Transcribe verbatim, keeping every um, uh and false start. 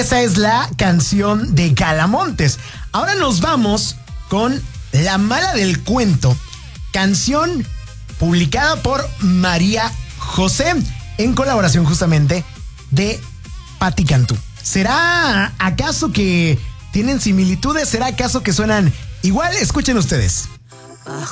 Esa es la canción de Galamontes. Ahora nos vamos con La Mala del Cuento, canción publicada por María José en colaboración justamente de Patti Cantú. ¿Será acaso que tienen similitudes? ¿Será acaso que suenan igual? Escuchen ustedes.